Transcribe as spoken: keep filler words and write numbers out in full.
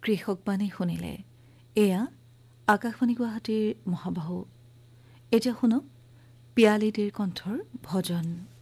কৃষকবাণী শুনিলে। এয়া আকাশবাণী গুৱাহাটীৰ মহাবাহু। এতিয়া শুনক পিয়ালিদেৰ কণ্ঠৰ ভজন।